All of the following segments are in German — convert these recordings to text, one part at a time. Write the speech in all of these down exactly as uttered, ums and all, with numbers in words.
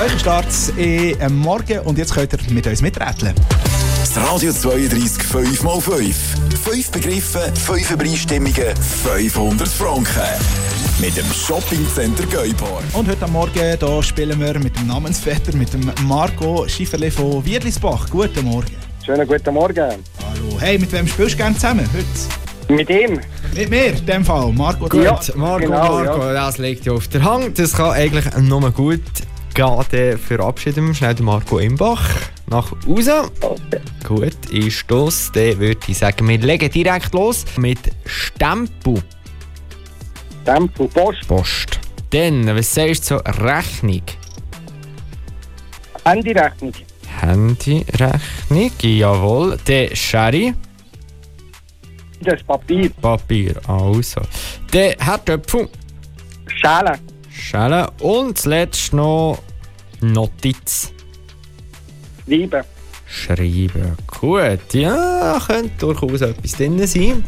Euer Start am Morgen und jetzt könnt ihr mit uns miträtseln. Das Radio zweiunddreissig fünf mal fünf. Fünf Begriffe, fünf Übereinstimmungen, fünfhundert Franken. Mit dem Shoppingcenter Geupark. Und heute am Morgen hier spielen wir mit dem Namensvetter, mit dem Marco Schifferle von Wiedlisbach. Guten Morgen. Schönen guten Morgen. Hallo. Hey, mit wem spielst du gerne zusammen heute? Mit ihm. Mit mir, in dem Fall. Marco. Gut, Ja, Marco, genau, Marco, ja. das liegt ja auf der Hand. Das kann eigentlich nur gut gehen. Dann verabschieden wir schnell den Marco Imbach nach Hause. Okay. Gut, ist das. Dann würde ich sagen, wir legen direkt los mit Stempel. Tempo, Post, Post. Dann, was sagst du zur Rechnung? Handyrechnung, Handyrechnung, jawohl. Dann Sherry. das Papier, Papier, also. Dann Herdöpfel. Schälen, Schellen. Und zuletzt noch Notiz. Schreiben. Schreiben. Gut, ja, könnte durchaus etwas drin sein.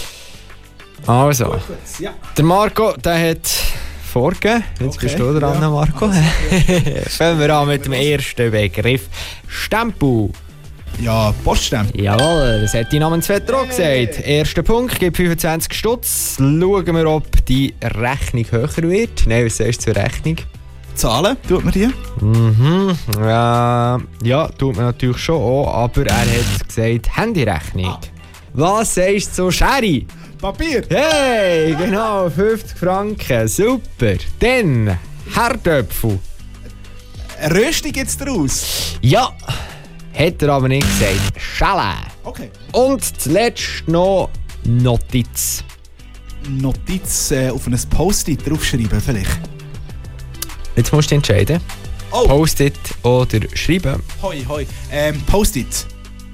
Also, Ja. der Marco, der hat vorgegeben. Jetzt Okay, bist du dran, ja. Marco. Fangen wir an mit dem ersten Begriff. Stempel. Ja, Poststempel. Jawohl, das hat die Namensvetter auch gesagt. Erster Punkt, gibt fünfundzwanzig Stutz. Schauen wir, ob die Rechnung höher wird. Nein, was sagst du zur Rechnung? Zahlen, tut man die? Mhm, ja, ja, tut man natürlich schon auch, aber er hat gesagt Handyrechnung. Ah. Was sagst du zu Sherry? Papier. Hey, genau, fünfzig Franken, super. Dann Herdöpfel. Eine Röstung jetzt daraus. Ja, hat er aber nicht gesagt. Schelle. Okay. Und zuletzt noch Notiz. Notiz äh, auf ein Post-it draufschreiben vielleicht. Jetzt musst du entscheiden. Oh. Post-it oder schreiben. Hoi, hoi. Ähm, Post-it.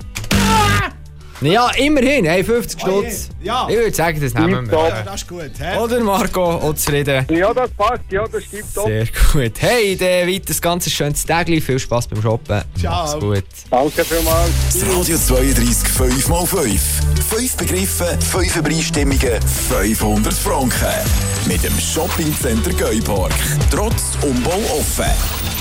Ja, immerhin, hey, fünfzig Oh je. Stutz. Ja. Ich würde sagen, das nehmen wir. Top. Ja, das ist gut. Hä? Oder Marco, auch zufrieden? Ja, das passt, ja, das stimmt doch. Sehr gut. Hey, dann weiter das ganze schönes Tagli. Viel Spass beim Shoppen. Ciao. Mach's gut. Danke vielmals. Das Radio zweiunddreissig fünf mal fünf. Fünf Begriffe, fünf Übereinstimmungen, fünfhundert Franken. Mit dem Shoppingcenter Geupark. Trotz Umbau offen.